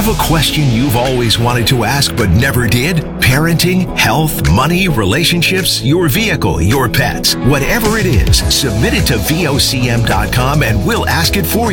Have a question you've always wanted to ask but never did? Parenting, health, money, relationships, your vehicle, your pets. Whatever it is, submit it to VOCM.com and we'll ask it for you.